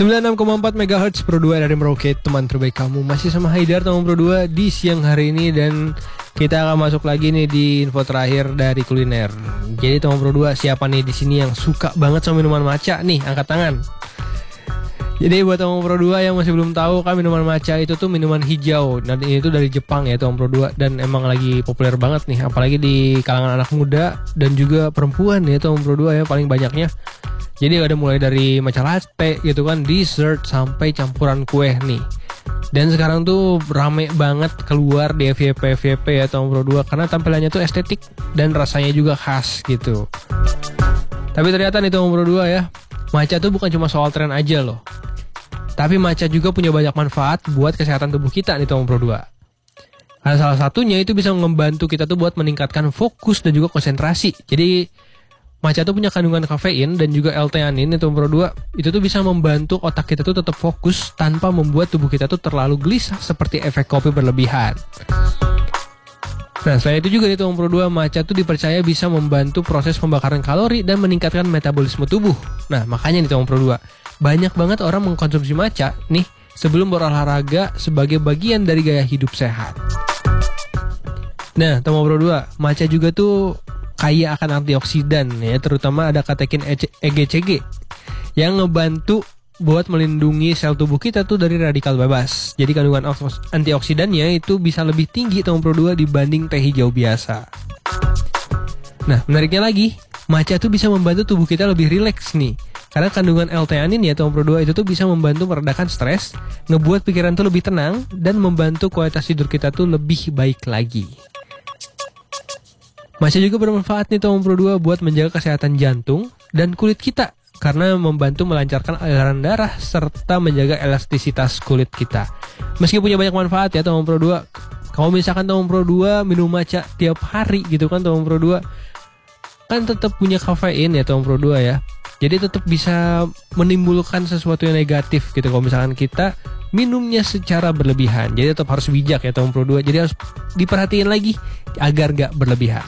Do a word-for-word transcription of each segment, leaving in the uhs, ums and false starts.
sembilan puluh enam koma empat megahertz Pro dua dari Merauke, teman terbaik kamu. Masih sama Haidar, teman Pro dua di siang hari ini. Dan kita akan masuk lagi nih di info terakhir dari kuliner. Jadi teman Pro dua, siapa nih di sini yang suka banget sama minuman matcha nih? Angkat tangan. Jadi buat teman Pro dua yang masih belum tahu, kan minuman matcha itu tuh minuman hijau. Dan ini tuh dari Jepang ya teman Pro dua. Dan emang lagi populer banget nih, apalagi di kalangan anak muda dan juga perempuan ya teman Pro dua ya, paling banyaknya. Jadi ada mulai dari matcha latte gitu kan, dessert sampai campuran kue nih. Dan sekarang tuh rame banget keluar di F Y P F Y P ya Tom Pro dua, karena tampilannya tuh estetik dan rasanya juga khas gitu. Tapi ternyata nih Tom Pro dua ya, matcha tuh bukan cuma soal tren aja loh. Tapi matcha juga punya banyak manfaat buat kesehatan tubuh kita nih Tom Pro dua. Karena salah satunya itu bisa membantu kita tuh buat meningkatkan fokus dan juga konsentrasi. Jadi matcha tuh punya kandungan kafein dan juga L-theanin itu Pro dua. Itu tuh bisa membantu otak kita tuh tetap fokus tanpa membuat tubuh kita tuh terlalu gelisah seperti efek kopi berlebihan. Nah, selain itu juga nih Tom Pro dua, matcha tuh dipercaya bisa membantu proses pembakaran kalori dan meningkatkan metabolisme tubuh. Nah, makanya nih Tom Pro dua, banyak banget orang mengkonsumsi matcha nih sebelum berolahraga sebagai bagian dari gaya hidup sehat. Nah, Tom Pro dua, matcha juga tuh kaya akan antioksidan ya, terutama ada katekin E G C G yang ngebantu buat melindungi sel tubuh kita tuh dari radikal bebas. Jadi kandungan antioksidannya itu bisa lebih tinggi Tom Pro dua dibanding teh hijau biasa. Nah, menariknya lagi, matcha tuh bisa membantu tubuh kita lebih rileks nih. Karena kandungan L-theanin ya Tom Pro dua itu tuh bisa membantu meredakan stres, ngebuat pikiran tuh lebih tenang dan membantu kualitas tidur kita tuh lebih baik lagi. Matcha juga bermanfaat nih Tom Pro dua buat menjaga kesehatan jantung dan kulit kita, karena membantu melancarkan aliran darah serta menjaga elastisitas kulit kita. Meski punya banyak manfaat ya Tom Pro dua, kalau misalkan Tom Pro dua minum matcha tiap hari gitu kan Tom Pro dua, kan tetap punya kafein ya Tom Pro dua ya. Jadi tetap bisa menimbulkan sesuatu yang negatif gitu kalau misalkan kita minumnya secara berlebihan. Jadi tetap harus bijak ya Tom Pro dua. Jadi harus diperhatiin lagi agar gak berlebihan.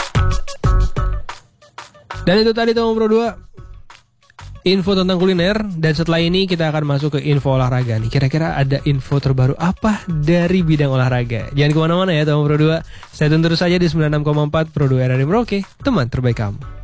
Dan itu tadi Tom Pro dua, info tentang kuliner. Dan setelah ini kita akan masuk ke info olahraga nih. Kira-kira ada info terbaru apa dari bidang olahraga? Jangan kemana-mana ya Tom Pro dua. Saya tunggu terus saja di sembilan puluh enam koma empat Pro dua dari Merauke, teman terbaik kamu.